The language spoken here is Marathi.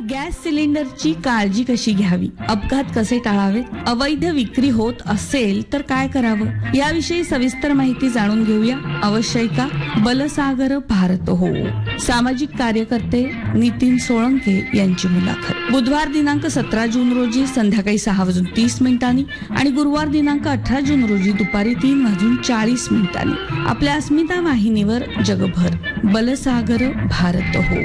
गॅस सिलेंडरची काळजी कशी घ्यावी, अपघात कसे टाळावेत, अवैध विक्री होत असेल तर काय करावं, याविषयी सविस्तर माहिती जाणून घेऊया. अवश्यका बलसागर भारत हो. सामाजिक कार्यकर्ते नितीन सोळंके यांची मुलाखत. बुधवार दिनांक 17 जून रोजी संध्याकाळी 6:30 आणि गुरुवार दिनांक 18 जून रोजी दुपारी 3:40 आपल्या अस्मिता वाहिनीवर. जगभर बलसागर भारत हो.